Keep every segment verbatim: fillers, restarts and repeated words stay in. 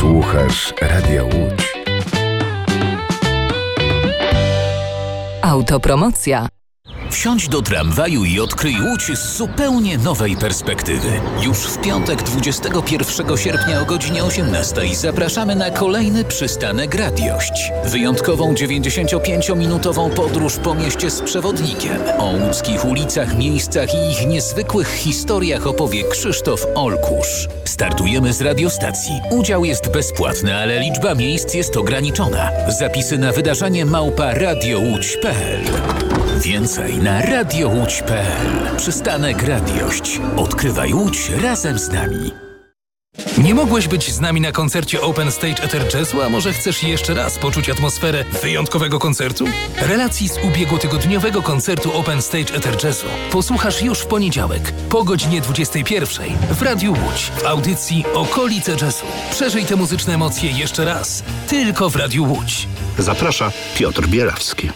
Słuchasz Radia Łódź. Autopromocja. Wsiądź do tramwaju i odkryj Łódź z zupełnie nowej perspektywy. Już w piątek dwudziestego pierwszego sierpnia o godzinie osiemnastej zapraszamy na kolejny przystanek Radiość. Wyjątkową dziewięćdziesięciopięciominutową podróż po mieście z przewodnikiem. O łódzkich ulicach, miejscach i ich niezwykłych historiach opowie Krzysztof Olkusz. Startujemy z radiostacji. Udział jest bezpłatny, ale liczba miejsc jest ograniczona. Zapisy na wydarzenie małpa radiołódź kropka p l. Więcej na radiołódź kropka p l. Przystanek Radiość. Odkrywaj Łódź razem z nami. Nie mogłeś być z nami na koncercie Open Stage Ether Jazzu, a może chcesz jeszcze raz poczuć atmosferę wyjątkowego koncertu? Relacji z ubiegłotygodniowego koncertu Open Stage Ether Jazzu posłuchasz już w poniedziałek po godzinie dwudziestej pierwszej w Radiu Łódź w audycji Okolice Jazzu. Przeżyj te muzyczne emocje jeszcze raz, tylko w Radiu Łódź. Zaprasza Piotr Bierawski.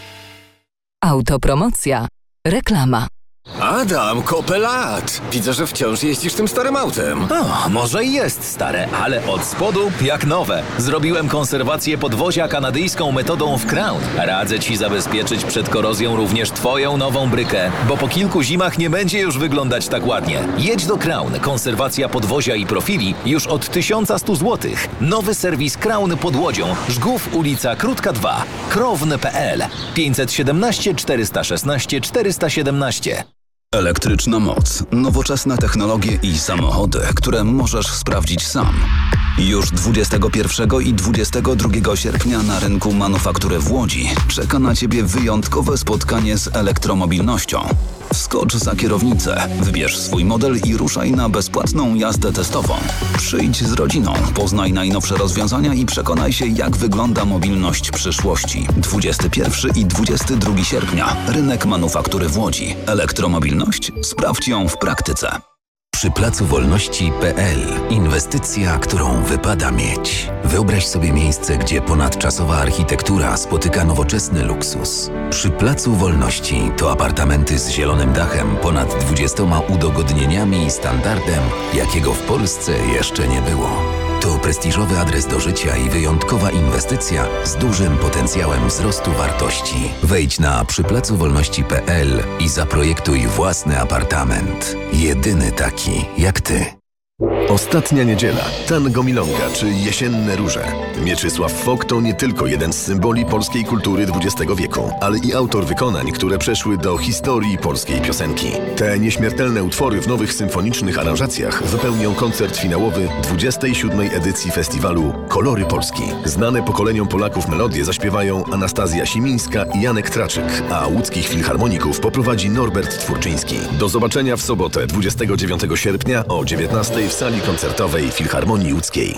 Autopromocja. Reklama. Adam, kopę lat! Widzę, że wciąż jeździsz tym starym autem. O, może i jest stare, ale od spodu jak nowe. Zrobiłem konserwację podwozia kanadyjską metodą w Crown. Radzę Ci zabezpieczyć przed korozją również Twoją nową brykę, bo po kilku zimach nie będzie już wyglądać tak ładnie. Jedź do Crown. Konserwacja podwozia i profili już od tysiąc sto złotych. Nowy serwis Crown pod Łodzią. Żgów, ulica Krótka dwa. krowny kropka p l. pięćset siedemnaście czterysta szesnaście czterysta siedemnaście. Elektryczna moc, nowoczesne technologie i samochody, które możesz sprawdzić sam. Już dwudziestego pierwszego i dwudziestego drugiego sierpnia na rynku manufaktury w Łodzi czeka na Ciebie wyjątkowe spotkanie z elektromobilnością. Wskocz za kierownicę, wybierz swój model i ruszaj na bezpłatną jazdę testową. Przyjdź z rodziną, poznaj najnowsze rozwiązania i przekonaj się, jak wygląda mobilność przyszłości. dwudziestego pierwszego i dwudziestego drugiego sierpnia. Rynek manufaktury w Łodzi. Elektromobilność? Sprawdź ją w praktyce. Przy Placu Wolności kropka p l. Inwestycja, którą wypada mieć. Wyobraź sobie miejsce, gdzie ponadczasowa architektura spotyka nowoczesny luksus. Przy Placu Wolności to apartamenty z zielonym dachem, ponad dwudziestoma udogodnieniami i standardem, jakiego w Polsce jeszcze nie było. To prestiżowy adres do życia i wyjątkowa inwestycja z dużym potencjałem wzrostu wartości. Wejdź na przy placu wolności kropka p l i zaprojektuj własny apartament. Jedyny taki jak ty. Ostatnia niedziela, tango milonga czy jesienne róże. Mieczysław Fok to nie tylko jeden z symboli polskiej kultury dwudziestego wieku, ale i autor wykonań, które przeszły do historii polskiej piosenki. Te nieśmiertelne utwory w nowych symfonicznych aranżacjach wypełnią koncert finałowy dwudziestej siódmej edycji festiwalu Kolory Polski. Znane pokoleniom Polaków melodie zaśpiewają Anastazja Simińska i Janek Traczyk, a łódzkich filharmoników poprowadzi Norbert Twórczyński. Do zobaczenia w sobotę dwudziestego dziewiątego sierpnia o dziewiętnastej w sali koncertowej Filharmonii Łódzkiej.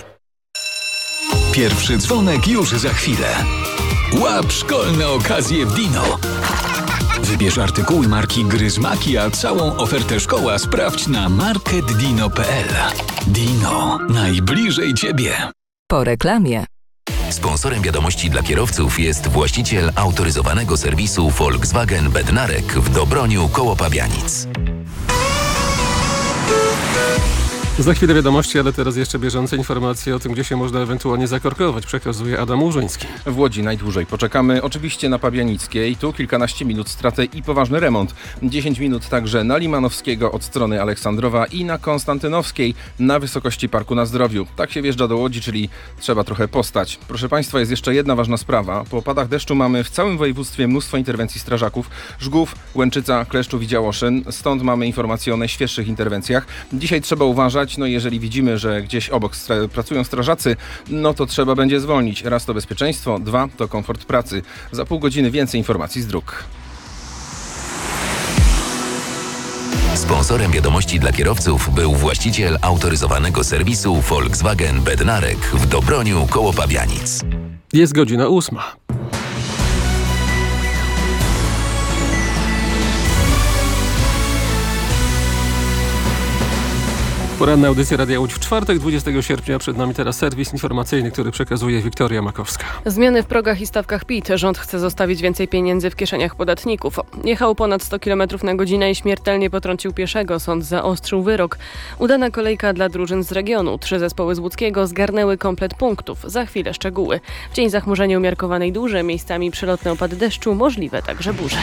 Pierwszy dzwonek już za chwilę. Łap szkolne okazje w Dino. Wybierz artykuły marki Gryzmaki, a całą ofertę szkoła sprawdź na marketdino kropka p l. Dino, najbliżej Ciebie. Po reklamie. Sponsorem wiadomości dla kierowców jest właściciel autoryzowanego serwisu Volkswagen Bednarek w Dobroniu koło Pabianic. Za chwilę wiadomości, ale teraz jeszcze bieżące informacje o tym, gdzie się można ewentualnie zakorkować. Przekazuje Adam Urzyński. W Łodzi najdłużej poczekamy oczywiście na Pabianickiej. Tu kilkanaście minut straty i poważny remont. dziesięć minut także na Limanowskiego od strony Aleksandrowa i na Konstantynowskiej na wysokości Parku na Zdrowiu. Tak się wjeżdża do Łodzi, czyli trzeba trochę postać. Proszę Państwa, jest jeszcze jedna ważna sprawa. Po opadach deszczu mamy w całym województwie mnóstwo interwencji strażaków. Żgów, Łęczyca, Kleszczów i Działoszyn. Stąd mamy informacje o najświeższych interwencjach. Dzisiaj trzeba uważać. No jeżeli widzimy, że gdzieś obok stra- pracują strażacy, no to trzeba będzie zwolnić. Raz to bezpieczeństwo, dwa to komfort pracy. Za pół godziny więcej informacji z dróg. Sponsorem wiadomości dla kierowców był właściciel autoryzowanego serwisu Volkswagen Bednarek w Dobroniu koło Pabianic. Jest godzina ósma. Poranna audycja Radia Łódź w czwartek, dwudziestego sierpnia. Przed nami teraz serwis informacyjny, który przekazuje Wiktoria Makowska. Zmiany w progach i stawkach P I T. Rząd chce zostawić więcej pieniędzy w kieszeniach podatników. Jechał ponad sto kilometrów na godzinę i śmiertelnie potrącił pieszego. Sąd zaostrzył wyrok. Udana kolejka dla drużyn z regionu. Trzy zespoły z Łódzkiego zgarnęły komplet punktów. Za chwilę szczegóły. W dzień zachmurzenia umiarkowanej duże, miejscami przelotne opady deszczu, możliwe także burze.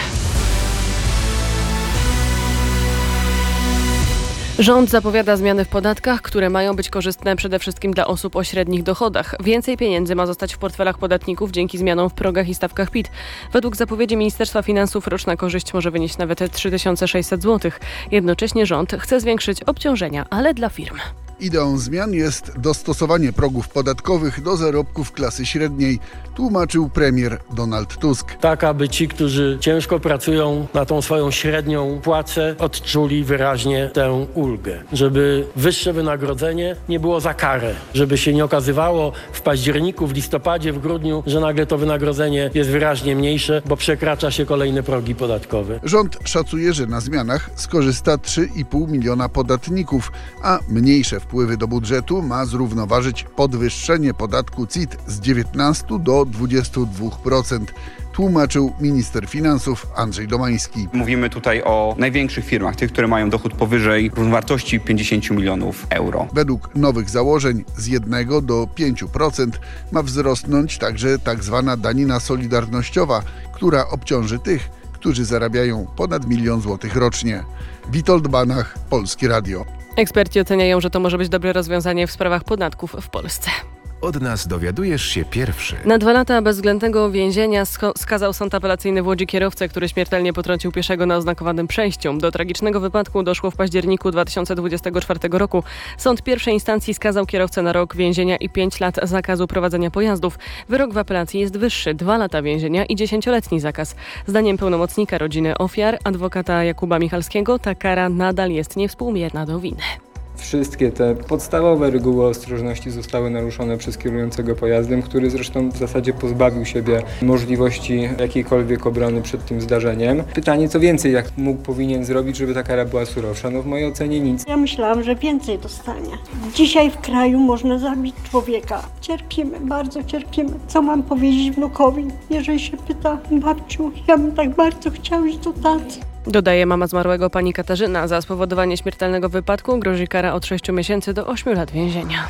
Rząd zapowiada zmiany w podatkach, które mają być korzystne przede wszystkim dla osób o średnich dochodach. Więcej pieniędzy ma zostać w portfelach podatników dzięki zmianom w progach i stawkach P I T. Według zapowiedzi Ministerstwa Finansów roczna korzyść może wynieść nawet trzy tysiące sześćset złotych. Jednocześnie rząd chce zwiększyć obciążenia, ale dla firm. Ideą zmian jest dostosowanie progów podatkowych do zarobków klasy średniej, tłumaczył premier Donald Tusk. Tak, aby ci, którzy ciężko pracują na tą swoją średnią płacę, odczuli wyraźnie tę ulgę. Żeby wyższe wynagrodzenie nie było za karę. Żeby się nie okazywało w październiku, w listopadzie, w grudniu, że nagle to wynagrodzenie jest wyraźnie mniejsze, bo przekracza się kolejne progi podatkowe. Rząd szacuje, że na zmianach skorzysta trzy i pół miliona podatników, a mniejsze wpływy do budżetu ma zrównoważyć podwyższenie podatku C I T z dziewiętnastu do dwudziestu dwóch procent. Tłumaczył minister finansów Andrzej Domański. Mówimy tutaj o największych firmach, tych, które mają dochód powyżej równowartości pięćdziesięciu milionów euro. Według nowych założeń z jednego do pięciu procent ma wzrosnąć także tak zwana danina solidarnościowa, która obciąży tych, którzy zarabiają ponad milion złotych rocznie. Witold Banach, Polskie Radio. Eksperci oceniają, że to może być dobre rozwiązanie w sprawach podatków w Polsce. Od nas dowiadujesz się pierwszy. Na dwa lata bezwzględnego więzienia skazał sąd apelacyjny w Łodzi kierowcę, który śmiertelnie potrącił pieszego na oznakowanym przejściu. Do tragicznego wypadku doszło w październiku dwa tysiące dwudziestego czwartego roku. Sąd pierwszej instancji skazał kierowcę na rok więzienia i pięć lat zakazu prowadzenia pojazdów. Wyrok w apelacji jest wyższy, dwa lata więzienia i dziesięcioletni zakaz. Zdaniem pełnomocnika rodziny ofiar, adwokata Jakuba Michalskiego, ta kara nadal jest niewspółmierna do winy. Wszystkie te podstawowe reguły ostrożności zostały naruszone przez kierującego pojazdem, który zresztą w zasadzie pozbawił siebie możliwości jakiejkolwiek obrony przed tym zdarzeniem. Pytanie, co więcej, jak mógł, powinien zrobić, żeby ta kara była surowsza? No w mojej ocenie nic. Ja myślałam, że więcej dostanie. Dzisiaj w kraju można zabić człowieka. Cierpimy, bardzo cierpimy. Co mam powiedzieć wnukowi, jeżeli się pyta, babciu, ja bym tak bardzo chciał iść do taty. Dodaje mama zmarłego pani Katarzyna. Za spowodowanie śmiertelnego wypadku grozi kara od sześciu miesięcy do ośmiu lat więzienia.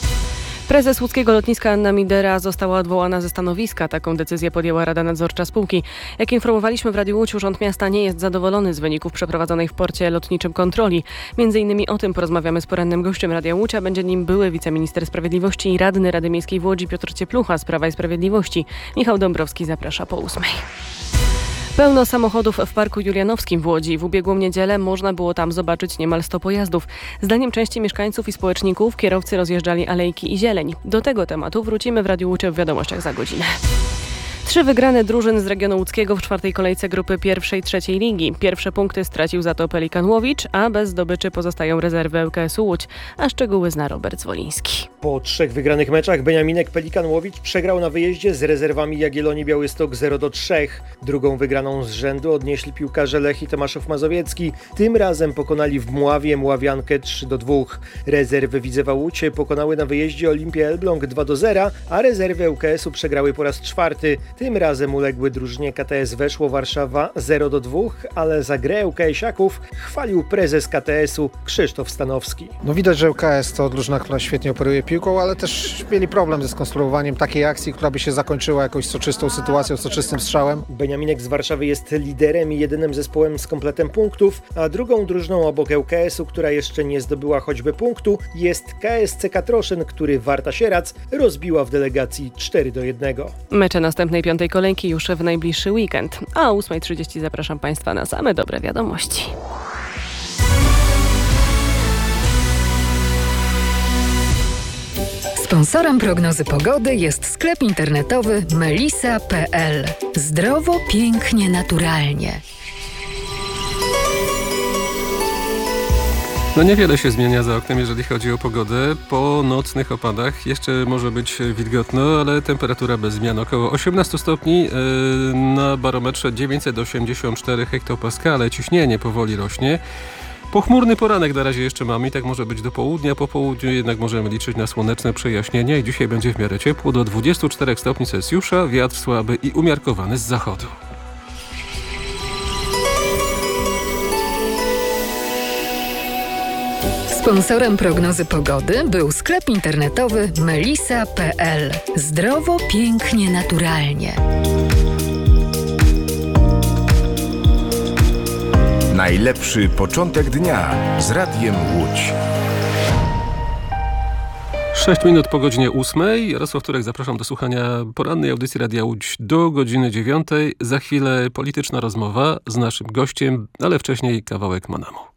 Prezes łódzkiego lotniska Anna Midera została odwołana ze stanowiska. Taką decyzję podjęła Rada Nadzorcza spółki. Jak informowaliśmy w Radiu Łódź, Urząd Miasta nie jest zadowolony z wyników przeprowadzonej w porcie lotniczym kontroli. Między innymi o tym porozmawiamy z porannym gościem Radia Łódź, a będzie nim były wiceminister sprawiedliwości i radny Rady Miejskiej w Łodzi Piotr Cieplucha z Prawa i Sprawiedliwości. Michał Dąbrowski zaprasza po ósmej. Pełno samochodów w Parku Julianowskim w Łodzi. W ubiegłą niedzielę można było tam zobaczyć niemal sto pojazdów. Zdaniem części mieszkańców i społeczników kierowcy rozjeżdżali alejki i zieleń. Do tego tematu wrócimy w Radiu Łódź w wiadomościach za godzinę. Trzy wygrane drużyny z regionu łódzkiego w czwartej kolejce grupy pierwszej, trzeciej ligi. Pierwsze punkty stracił za to Pelikan Łowicz, a bez zdobyczy pozostają rezerwy ŁKS-u Łódź, a szczegóły zna Robert Zwoliński. Po trzech wygranych meczach Beniaminek Pelikan Łowicz przegrał na wyjeździe z rezerwami Jagiellonii Białystok zero do trzech. Drugą wygraną z rzędu odnieśli piłkarze Lech i Tomaszów Mazowiecki. Tym razem pokonali w Mławie Mławiankę trzy do dwóch. Rezerwy Widzewa Łódź pokonały na wyjeździe Olimpię Elbląg dwa do zera, a rezerwy ŁKS-u przegrały po raz czwarty. Tym razem uległy drużynie K T S Weszło Warszawa zero do dwóch, ale za grę ŁKS-iaków chwalił prezes K T S-u Krzysztof Stanowski. No widać, że ŁKS to drużyna, która świetnie operuje piłką, ale też mieli problem ze skonstruowaniem takiej akcji, która by się zakończyła jakąś soczystą sytuacją, soczystym strzałem. Beniaminek z Warszawy jest liderem i jedynym zespołem z kompletem punktów, a drugą drużyną obok ŁKS-u, która jeszcze nie zdobyła choćby punktu, jest K S C Katroszyn, który Warta Sierac rozbiła w delegacji cztery do jednego. Mecze następnej piątej kolejki już w najbliższy weekend, a o ósma trzydzieści zapraszam Państwa na same dobre wiadomości. Sponsorem prognozy pogody jest sklep internetowy melisa kropka p l. Zdrowo, pięknie, naturalnie. No niewiele się zmienia za oknem, jeżeli chodzi o pogodę. Po nocnych opadach jeszcze może być wilgotno, ale temperatura bez zmian około osiemnaście stopni. Na barometrze dziewięćset osiemdziesiąt cztery hektopaskale. Ciśnienie powoli rośnie. Pochmurny poranek na razie jeszcze mamy i tak może być do południa. Po południu jednak możemy liczyć na słoneczne przejaśnienia i dzisiaj będzie w miarę ciepło do dwudziestu czterech stopni Celsjusza, wiatr słaby i umiarkowany z zachodu. Sponsorem prognozy pogody był sklep internetowy melisa kropka pe el. Zdrowo, pięknie, naturalnie. Najlepszy początek dnia z Radiem Łódź. Sześć minut po godzinie ósmej. Jarosław Turek, zapraszam do słuchania porannej audycji Radia Łódź do godziny dziewiątej. Za chwilę polityczna rozmowa z naszym gościem, ale wcześniej kawałek Manamu.